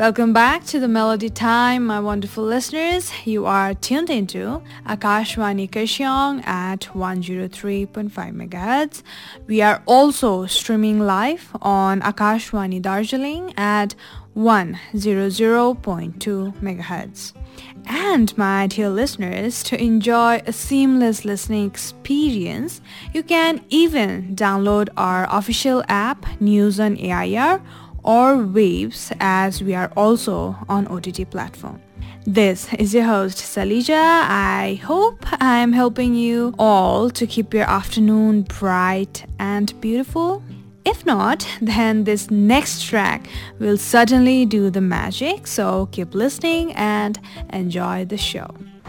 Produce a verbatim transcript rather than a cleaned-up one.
Welcome back to the Melody Time, my wonderful listeners. You are tuned into Akashvani Karshiong at one oh three point five megahertz. We are also streaming live on Akashvani Darjeeling at one hundred point two megahertz. And my dear listeners, to enjoy a seamless listening experience, you can even download our official app News on A I R or Waves, as we are also on O T T platform. This is your host Salija. I hope I am helping you all to keep your afternoon bright and beautiful. If not, then this next track will certainly do the magic. So keep listening and enjoy the show.